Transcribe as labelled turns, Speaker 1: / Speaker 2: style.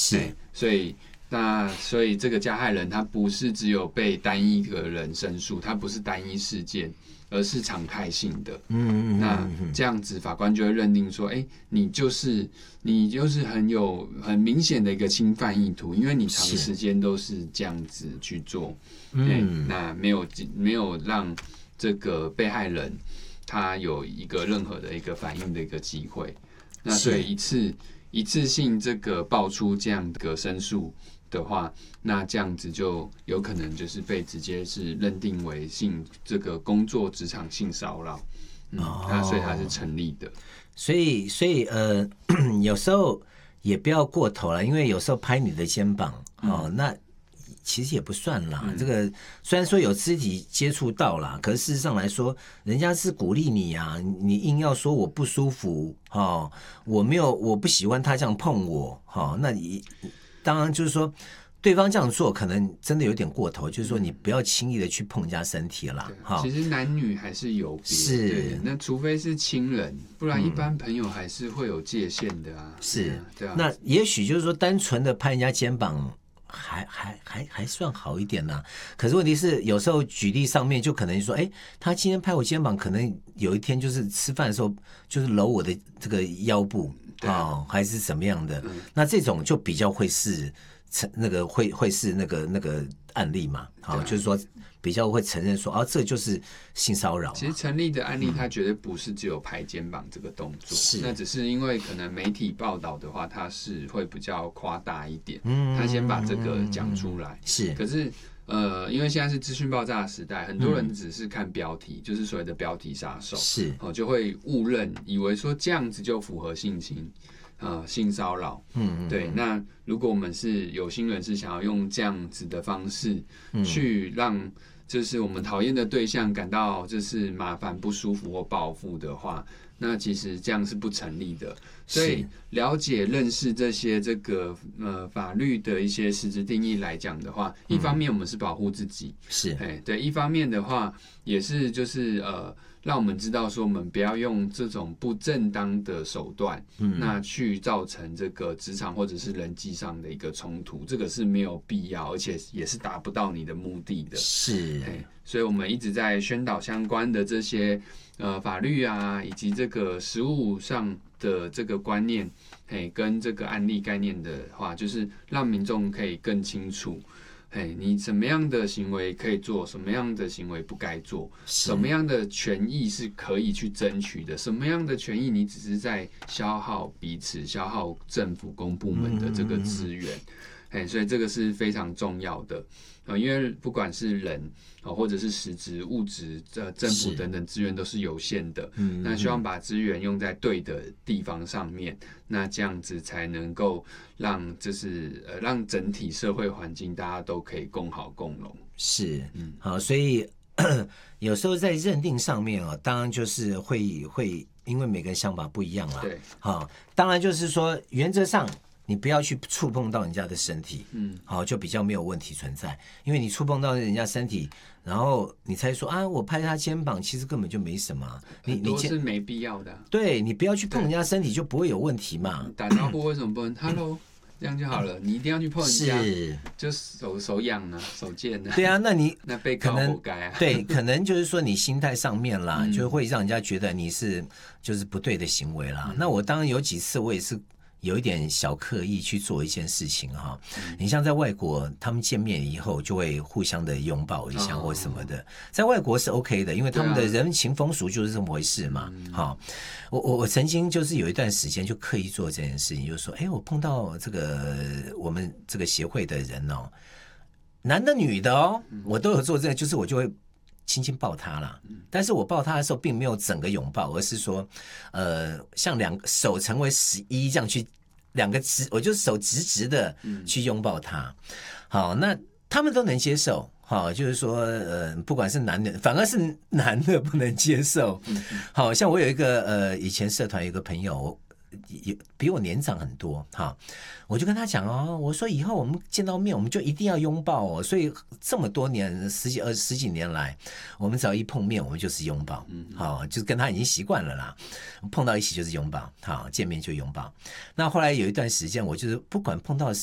Speaker 1: 是，所以这个加害人他不是只有被单一个人申诉，他不是单一事件，而是常态性的。那这样子法官就会认定说，你就是很明显的一个侵犯意图，因为你长时间都是这样子去做，那没有让这个被害人他有一个任何的一个反应的一个机会。那所以一次性这个爆出这样的申诉的话，那这样子就有可能就是被直接是认定为这个工作职场性骚扰，那所以它是成立的。
Speaker 2: 所以有时候也不要过头了，因为有时候拍你的肩膀，那其实也不算啦。这个虽然说有肢体接触到啦，可是事实上来说，人家是鼓励你啊，你硬要说我不舒服，我不喜欢他这样碰我，那你当然就是说，对方这样做可能真的有点过头，就是说你不要轻易的去碰人家身体啦。
Speaker 1: 其实男女还是有别，是那除非是亲人，不然一般朋友还是会有界限的啊。
Speaker 2: 是，对啊。那也许就是说，单纯的拍人家肩膀。还算好一点啦，可是问题是有时候举例上面就可能说，他今天拍我肩膀，可能有一天就是吃饭的时候就是搂我的这个腰部还是怎么样的，那这种就比较会是会是那个案例嘛，就是说比较会承认说这就是性骚扰。
Speaker 1: 其实成立的案例，它绝对不是只有拍肩膀这个动作，那只是因为可能媒体报道的话，它是会比较夸大一点，他先把这个讲出来。是，可是因为现在是资讯爆炸的时代，很多人只是看标题，就是所谓的标题杀手，是就会误认，以为说这样子就符合性骚扰。对。那如果我们是有心人，是想要用这样子的方式去让就是我们讨厌的对象感到就是麻烦、不舒服或报复的话，那其实这样是不成立的。所以了解、认识这些法律的一些实质定义来讲的话，一方面我们是保护自己，是对；一方面的话也是就是让我们知道说，我们不要用这种不正当的手段，那去造成这个职场或者是人际上的一个冲突，这个是没有必要，而且也是达不到你的目的的。是，所以我们一直在宣导相关的这些法律啊，以及这个实务上的这个观念，跟这个案例概念的话，就是让民众可以更清楚。你什么样的行为可以做，什么样的行为不该做，什么样的权益是可以去争取的，什么样的权益你只是在消耗彼此、消耗政府公部门的这个资源。所以这个是非常重要的，因为不管是人或者是实质物质、政府等等资源都是有限的，那希望把资源用在对的地方上面，那这样子才能够让让整体社会环境大家都可以共好共荣。是，好，所以有时候在认定上面当然就是会因为每个人想法不一样啦，对，好，当然就是说原则上。你不要去触碰到人家的身体，好，就比较没有问题存在。因为你触碰到人家身体，然后你才说我拍他肩膀，其实根本就没什么。你是没必要的。
Speaker 2: 对，你不要去碰人家身体，就不会有问题嘛。
Speaker 1: 打招呼为什么不能 ？Hello， 这样就好了。你一定要去碰人家，是就手痒啊，手贱啊。
Speaker 2: 对啊，
Speaker 1: 那被告活该啊。
Speaker 2: 对，可能就是说你心态上面啦，就会让人家觉得你是就是不对的行为啦。那我当然有几次我也是。有一点小刻意去做一件事情哈，你像在外国，他们见面以后就会互相的拥抱一下或什么的，在外国是 OK 的，因为他们的人情风俗就是这么回事嘛。好，我曾经就是有一段时间就刻意做这件事情，就是说，我碰到这个我们这个协会的人男的女的我都有做这个，就是我就会。轻轻抱他啦，但是我抱他的时候并没有整个拥抱，而是说，像两个手成为11这样去，我就手直的去拥抱他。好，那他们都能接受，好，就是说，不管是男的，反而是男的不能接受。好像我有一个以前社团有一个朋友。也比我年长很多哈，我就跟他讲我说以后我们见到面我们就一定要拥抱所以这么多年十几年来，我们只要一碰面我们就是拥抱，好，就是跟他已经习惯了啦，碰到一起就是拥抱，好，见面就拥抱。那后来有一段时间我就是不管碰到